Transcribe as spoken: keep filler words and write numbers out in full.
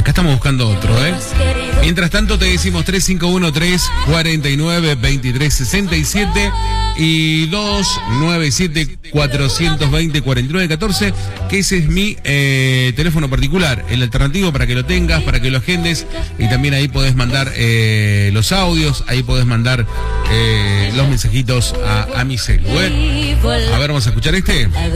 Acá estamos buscando otro, ¿eh? Mientras tanto te decimos tres cinco uno tres, cuatro nueve, dos tres seis siete y dos nueve siete, cuatro dos cero, cuatro nueve uno cuatro, que ese es mi eh, teléfono particular, el alternativo para que lo tengas, para que lo agendes, y también ahí podés mandar eh, los audios, ahí podés mandar eh, los mensajitos a, a mi celu, ¿eh? A ver, vamos a escuchar este.